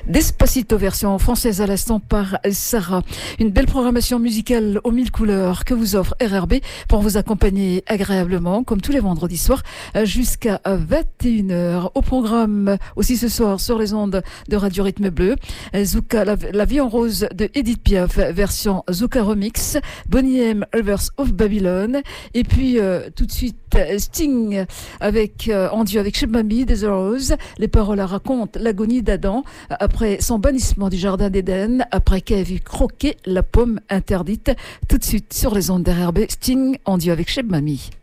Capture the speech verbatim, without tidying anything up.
Despacito version française à l'instant par Sarah. Une belle programmation musicale aux mille couleurs que vous offre R R B pour vous accompagner agréablement, comme tous les vendredis soirs, jusqu'à vingt et une heures. Au programme aussi ce soir sur les ondes de Radio Rythme Bleu, Zouka, la, la vie en rose de Edith Piaf, version Zouka Remix, Boney M, Rivers of Babylon, et puis euh, tout de suite Sting avec euh, en duo avec Cheb Mami, The Rose. Les paroles racontent l'agonie d'Adam après son bannissement du jardin d'Éden, après qu'il ait vu croquer la pomme interdite. Tout de suite sur les ondes d'R R B, Sting en duo avec Cheb Mami.